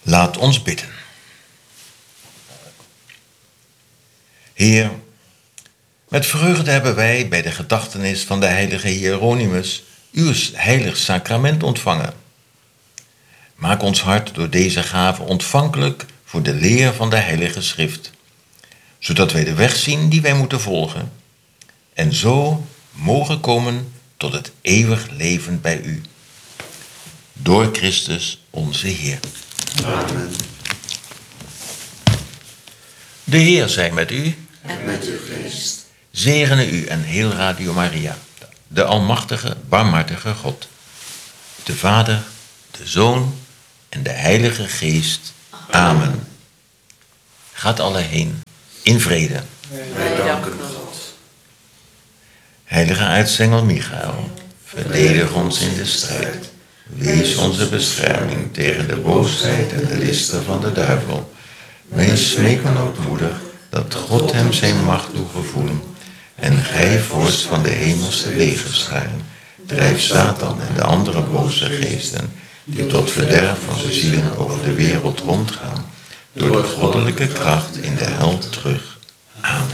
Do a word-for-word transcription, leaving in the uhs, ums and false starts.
Laat ons bidden. Heer, met vreugde hebben wij bij de gedachtenis van de heilige Hieronymus uw heilig sacrament ontvangen. Maak ons hart door deze gave ontvankelijk voor de leer van de heilige schrift, zodat wij de weg zien die wij moeten volgen en zo mogen komen tot het eeuwig leven bij u. Door Christus onze Heer. Amen. De Heer zij met u. En met uw geest. Zegene u en heel Radio Maria, de almachtige, barmhartige God, de Vader, de Zoon en de Heilige Geest. Amen. Gaat alle heen, in vrede. Wij danken God. Heilige aartsengel Michael, verdedig ons in de strijd. Wees onze bescherming tegen de boosheid en de listen van de duivel. Wees smeken ootmoedig dat God hem zijn macht doet gevoelen. En gij, vorst van de hemelse legerscharen, drijf Satan en de andere boze geesten, die tot verderf van de zielen over de wereld rondgaan, door de goddelijke kracht in de hel terug. Amen.